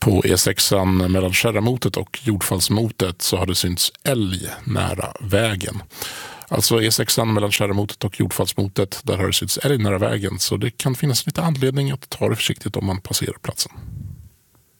På E6 mellan Kärramotet och Jordfallsmotet så har det synts älg nära vägen. Alltså E6 mellan Kärramotet och Jordfallsmotet, där har det synts älg nära vägen, så det kan finnas lite anledning att ta det försiktigt om man passerar platsen.